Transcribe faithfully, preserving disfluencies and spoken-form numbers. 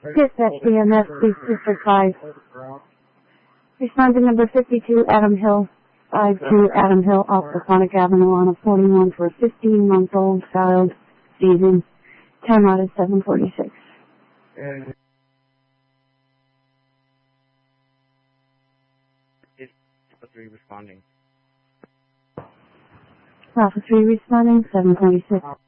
Dispatch B M S, Police District five. Respondent number fifty-two, Adam Hill. five two Adam Hill, off Laconic Avenue on a forty-one for a fifteen-month-old child, season. Time out is seven forty-six. And is three responding? Alpha three responding, seven forty-six.